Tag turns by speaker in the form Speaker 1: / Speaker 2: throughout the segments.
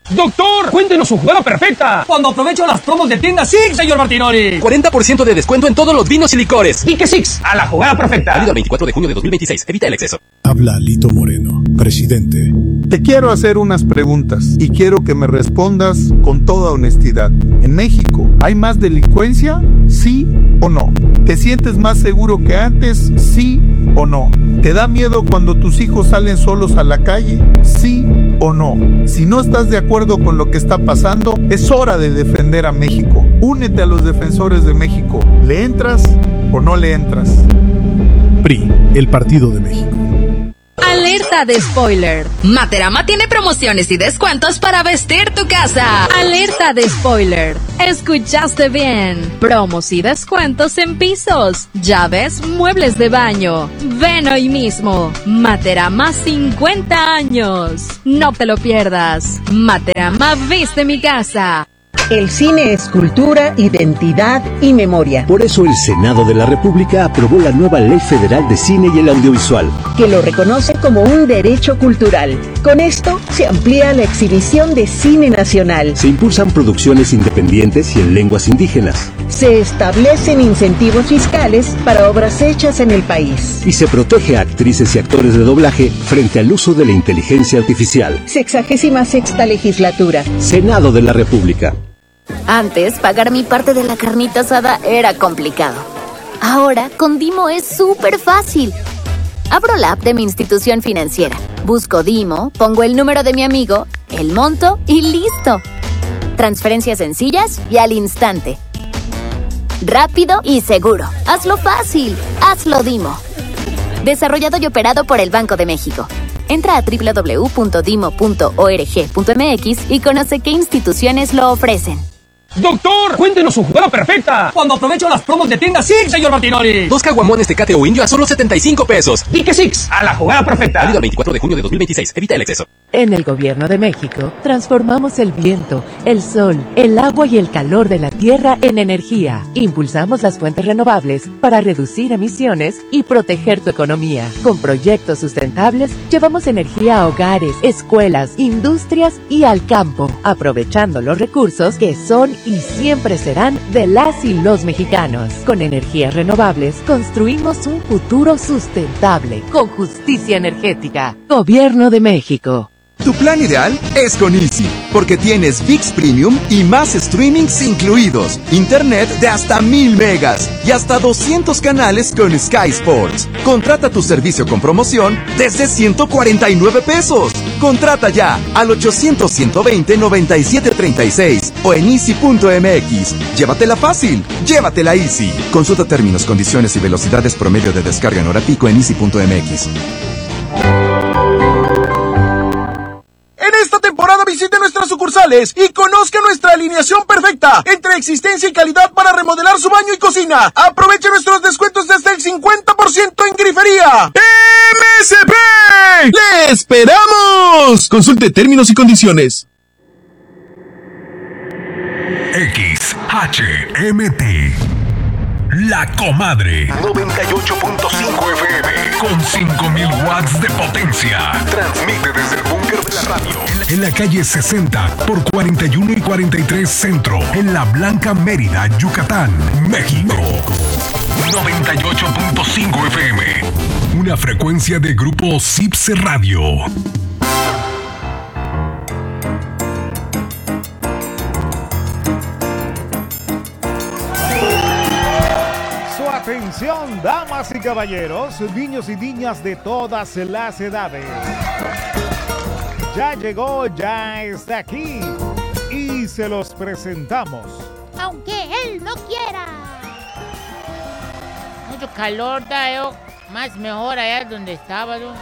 Speaker 1: Doctor, cuéntenos su jugada perfecta.
Speaker 2: Cuando aprovecho las promos de tienda Six, señor Martinoli.
Speaker 3: 40% de descuento en todos los vinos y licores.
Speaker 1: Pique Six, a la jugada perfecta.
Speaker 3: Válido el 24 de junio de 2026. Evita el exceso.
Speaker 4: Habla Lito Moreno, presidente.
Speaker 5: Te quiero hacer unas preguntas y quiero que me respondas con toda honestidad. ¿En México hay más delincuencia? ¿Sí o no? ¿Te sientes más seguro que antes? ¿Sí o no? ¿Te da miedo cuando tus hijos salen solos a la calle? ¿Sí o no? Si no estás de acuerdo con lo que está pasando, es hora de defender a México. Únete a los defensores de México. ¿Le entras o no le entras?
Speaker 4: PRI, el Partido de México.
Speaker 6: Alerta de spoiler. Materama tiene promociones y descuentos para vestir tu casa. Alerta de spoiler. Escuchaste bien. Promos y descuentos en pisos, llaves, muebles de baño. Ven hoy mismo. Materama 50 años. No te lo pierdas. Materama viste mi casa.
Speaker 7: El cine es cultura, identidad y memoria.
Speaker 8: Por eso el Senado de la República aprobó la nueva Ley Federal de Cine y el Audiovisual,
Speaker 7: que lo reconoce como un derecho cultural. Con esto se amplía la exhibición de cine nacional.
Speaker 8: Se impulsan producciones independientes y en lenguas indígenas.
Speaker 7: Se establecen incentivos fiscales para obras hechas en el país.
Speaker 8: Y se protege a actrices y actores de doblaje frente al uso de la inteligencia artificial.
Speaker 7: 66ª legislatura.
Speaker 8: Senado de la República.
Speaker 9: Antes, pagar mi parte de la carnita asada era complicado. Ahora, con Dimo es súper fácil. Abro la app de mi institución financiera, busco Dimo, pongo el número de mi amigo, el monto y ¡listo! Transferencias sencillas y al instante. Rápido y seguro. Hazlo fácil. Hazlo Dimo. Desarrollado y operado por el Banco de México. Entra a www.dimo.org.mx y conoce qué instituciones lo ofrecen.
Speaker 1: Doctor, cuéntenos su jugada perfecta.
Speaker 2: Cuando aprovecho las promos de tienda Six, señor Martinoli.
Speaker 3: 2 caguamones Tecate o Indio a solo 75 pesos.
Speaker 1: Pique Six, a la jugada perfecta.
Speaker 3: Válido el 24 de junio de 2026. Evita el exceso.
Speaker 10: En el Gobierno de México, transformamos el viento, el sol, el agua y el calor de la tierra en energía. Impulsamos las fuentes renovables para reducir emisiones y proteger tu economía. Con proyectos sustentables, llevamos energía a hogares, escuelas, industrias y al campo, aprovechando los recursos que son y siempre serán de las y los mexicanos. Con energías renovables, construimos un futuro sustentable, con justicia energética. Gobierno de México.
Speaker 11: Tu plan ideal es con Easy, porque tienes ViX Premium y más streamings incluidos, internet de hasta 1000 megas y hasta 200 canales con Sky Sports. Contrata tu servicio con promoción desde 149 pesos. Contrata ya al 800-120-9736 o en easy.mx. Llévatela fácil, llévatela Easy. Consulta términos, condiciones y velocidades promedio de descarga en hora pico en easy.mx.
Speaker 12: En esta temporada visite nuestras sucursales y conozca nuestra alineación perfecta entre existencia y calidad para remodelar su baño y cocina. Aproveche nuestros descuentos de hasta el 50% en grifería. ¡MSP! ¡Le esperamos! Consulte términos y condiciones.
Speaker 13: XHMT La Comadre 98.5 FM con 5000 watts de potencia. Transmite desde el búnker de la radio en la calle 60 por 41 y 43 Centro, en La Blanca, Mérida, Yucatán, México. 98.5 FM, una frecuencia de Grupo Cipse Radio.
Speaker 14: Atención, damas y caballeros, niños y niñas de todas las edades. Ya llegó, ya está aquí y se los presentamos.
Speaker 15: Aunque él no quiera.
Speaker 16: Mucho calor, da más mejor allá donde estaba, ¿no?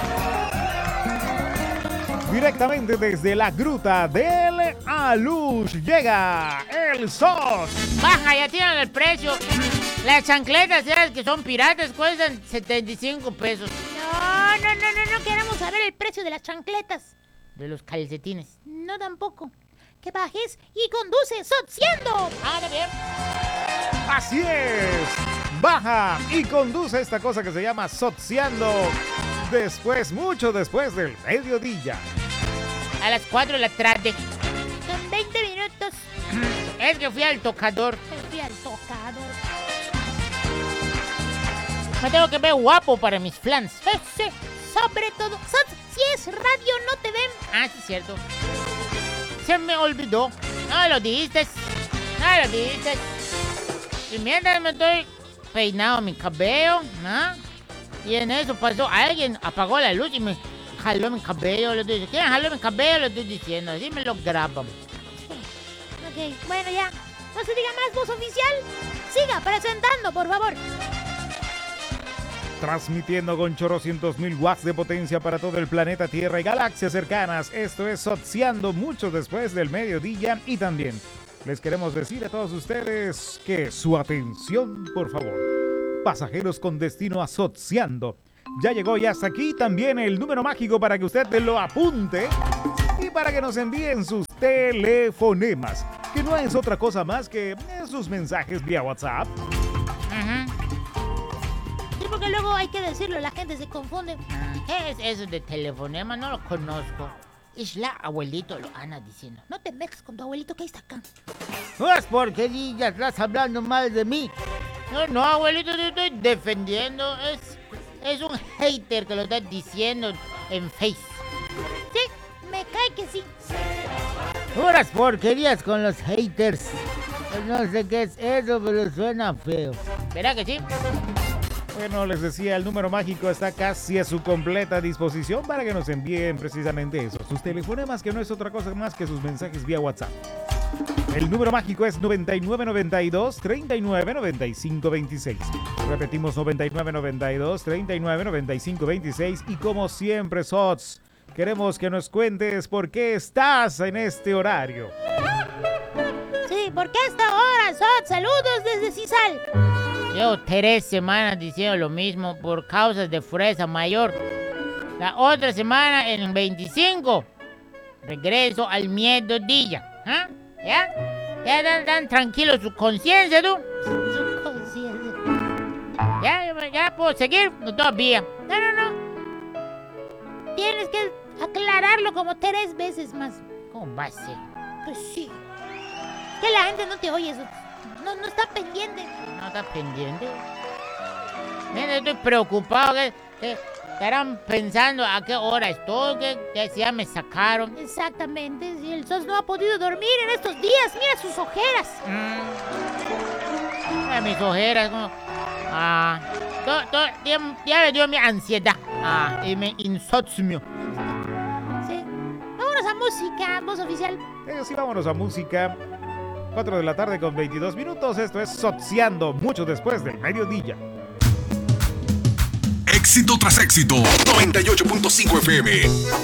Speaker 14: Directamente desde la gruta del Alush llega el SOS.
Speaker 16: Baja, ya tienen el precio. Las chancletas esas que son piratas cuestan 75 pesos.
Speaker 15: No queremos saber el precio de las chancletas.
Speaker 16: De los calcetines.
Speaker 15: No tampoco. Que bajes y conduce Sotciendo.
Speaker 16: Bien.
Speaker 14: Así es. Baja y conduce esta cosa que se llama Sotciando. Mucho después del mediodía.
Speaker 16: A las 4 de la tarde.
Speaker 15: Son 20 minutos.
Speaker 16: Es que fui al tocador.
Speaker 15: Fui al tocador.
Speaker 16: Me tengo que ver guapo para mis flans.
Speaker 15: Sí, sobre todo. Si es radio, no te ven.
Speaker 16: Ah, sí, es cierto. Se me olvidó. No lo dijiste. No lo dijiste. Y mientras me estoy peinando mi cabello, ¿no? Y en eso pasó, alguien apagó la luz y me jaló mi cabello. Le dije, ¿quién jaló mi cabello? Le estoy diciendo, así me lo graban.
Speaker 15: Ok, bueno, ya. No se diga más, voz oficial. Siga presentando, por favor.
Speaker 14: Transmitiendo con chorrocientos mil watts de potencia para todo el planeta Tierra y galaxias cercanas. Esto es Sotseando, mucho después del mediodía. Y también les queremos decir a todos ustedes que su atención, por favor. Pasajeros con destino a Sotseando. Ya llegó y hasta aquí también el número mágico para que usted lo apunte y para que nos envíen sus telefonemas, que no es otra cosa más que sus mensajes vía WhatsApp.
Speaker 15: Sí, porque luego hay que decirlo, la gente se confunde.
Speaker 16: ¿Qué es eso de telefonema? No lo conozco. Es la abuelito, lo anda diciendo.
Speaker 15: No te mezcles con tu abuelito que ahí está acá.
Speaker 16: No es porque ya estás hablando mal de mí. No, abuelito, te estoy defendiendo. Es un hater que lo está diciendo en Face.
Speaker 15: Sí, me cae que sí.
Speaker 16: Puras porquerías con los haters. No sé qué es eso, pero suena feo. ¿Verdad que sí?
Speaker 14: Bueno, les decía, el número mágico está casi a su completa disposición para que nos envíen precisamente eso, sus telefonemas, que no es otra cosa más que sus mensajes vía WhatsApp. El número mágico es 9992-399526. Repetimos, 9992-399526. Y como siempre, Sots, queremos que nos cuentes por qué estás en este horario.
Speaker 15: Sí, ¿por qué esta hora, Sots? Saludos desde Cisal.
Speaker 16: Llevo 3 semanas diciendo lo mismo por causas de fuerza mayor. La otra semana, en el 25, regreso al mediodía. ¿Ah? ¿Ya? ¿Ya tan tranquilo su conciencia, tú?
Speaker 15: Su conciencia.
Speaker 16: ¿Ya puedo seguir? No, todavía.
Speaker 15: No. Tienes que aclararlo como 3 veces más.
Speaker 16: ¿Cómo va a ser?
Speaker 15: Pues sí. Que la gente no te oye eso. No está pendiente.
Speaker 16: No está pendiente. Mira, estoy preocupado que estarán pensando a qué hora estoy, que si ya me sacaron.
Speaker 15: Exactamente. Si el SOS no ha podido dormir en estos días, mira sus ojeras.
Speaker 16: Mira mis ojeras. Ya me dio mi ansiedad. Y mi insomnio.
Speaker 15: Sí. Vámonos a música, voz oficial.
Speaker 14: Sí, vámonos a música. 4 de la tarde con 22 minutos. Esto es Sotseando, mucho después del mediodía.
Speaker 13: Éxito tras éxito. 98.5 FM.